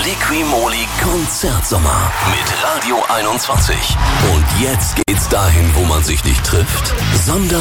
Liqui-Moly Konzertsommer mit Radio 21. Und jetzt geht's dahin, wo man sich nicht trifft, sondern